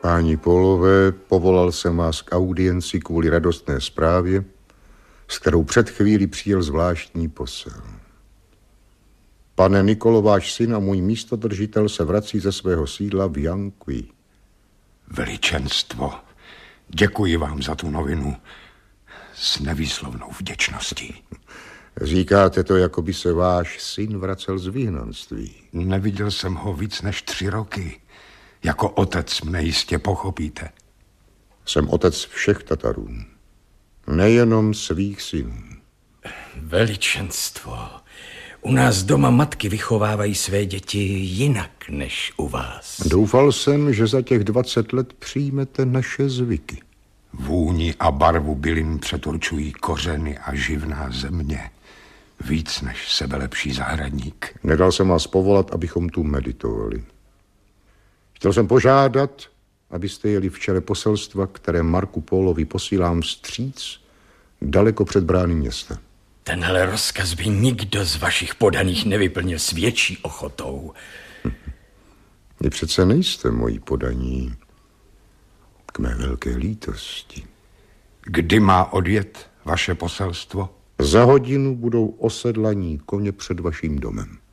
Páni Paulové, povolal jsem vás k audienci kvůli radostné zprávě, s kterou před chvílí přijel zvláštní posel. Pane Nikolo, váš syn a můj místodržitel se vrací ze svého sídla v Yanqui. Veličenstvo, děkuji vám za tu novinu s nevýslovnou vděčností. Říkáte to, jako by se váš syn vracel z vyhnanství. Neviděl jsem ho víc než 3 roky. Jako otec mne jistě pochopíte. Jsem otec všech Tatarů, nejenom svých synů. Veličenstvo, u nás doma matky vychovávají své děti jinak než u vás. Doufal jsem, že za těch 20 let přijmete naše zvyky. Vůni a barvu bylin přeturčují kořeny a živná země. Víc než sebelepší zahradník. Nedal jsem vás povolat, abychom tu meditovali. Chtěl jsem požádat, abyste jeli v čele poselstva, které Marku Pólovi posílám vstříc daleko před brány města. Tenhle rozkaz by nikdo z vašich podaných nevyplnil s větší ochotou. Vy přece nejste moji podaní, k mé velké lítosti. Kdy má odjet vaše poselstvo? Za hodinu budou osedlaní koně před vaším domem.